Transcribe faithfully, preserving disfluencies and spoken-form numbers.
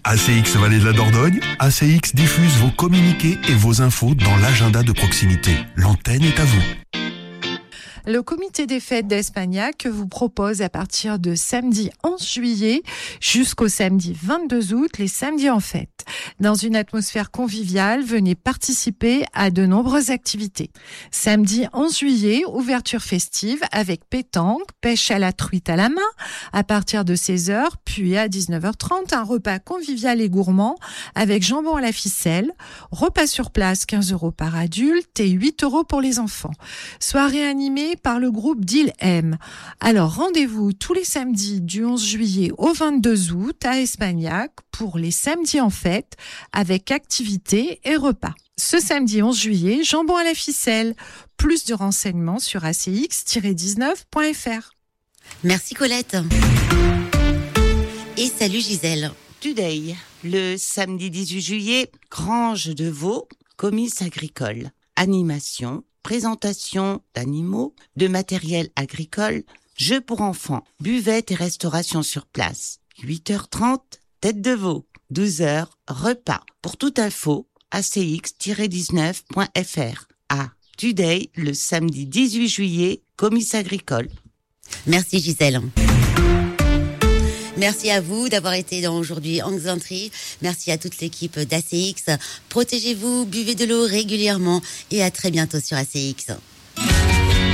A C X Vallée de la Dordogne, A C X diffuse vos communiqués et vos infos dans l'agenda de proximité. L'antenne est à vous. Le comité des fêtes d'Espagnac vous propose à partir de samedi onze juillet jusqu'au samedi vingt-deux août les samedis en fête. Dans une atmosphère conviviale, venez participer à de nombreuses activités. Samedi onze juillet, ouverture festive avec pétanque, pêche à la truite à la main à partir de seize heures, puis à dix-neuf heures trente, un repas convivial et gourmand avec jambon à la ficelle, repas sur place quinze euros par adulte et huit euros pour les enfants. Soirée animée par le groupe d'Île M. Alors rendez-vous tous les samedis du onze juillet au vingt-deux août à Espagnac pour les samedis en fête avec activités et repas. Ce samedi onze juillet, jambon à la ficelle. Plus de renseignements sur a c x tiret dix-neuf point f r. Merci Colette. Et salut Gisèle. Today, le samedi dix-huit juillet, Grange de Vaux, comice agricole. Animation, présentation d'animaux, de matériel agricole, jeux pour enfants, buvette et restauration sur place. huit heures trente, tête de veau. douze heures, repas. Pour toute info, a c x tiret dix-neuf point f r. À Today, le samedi dix-huit juillet, comice agricole. Merci Gisèle. Merci à vous d'avoir été dans aujourd'hui Anxentry. Merci à toute l'équipe d'A C X. Protégez-vous, buvez de l'eau régulièrement et à très bientôt sur A C X.